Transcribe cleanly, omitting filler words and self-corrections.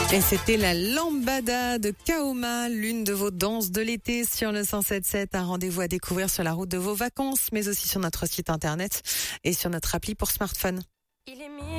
Et c'était la lambada de Kaoma, l'une de vos danses de l'été sur le 107.7. Un rendez-vous à découvrir sur la route de vos vacances, mais aussi sur notre site internet et sur notre appli pour smartphone.